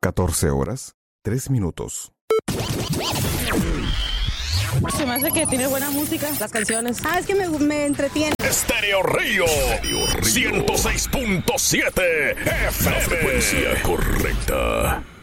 14 horas, 3 minutos. Se me hace que tiene buena música, las canciones. Es que me entretiene. Estéreo Río 106.7 FM. La frecuencia correcta.